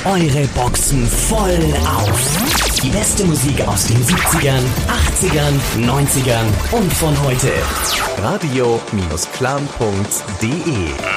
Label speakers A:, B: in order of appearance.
A: eure Boxen voll auf. Die beste Musik aus den 70ern, 80ern, 90ern und von heute.
B: Radio-clan.de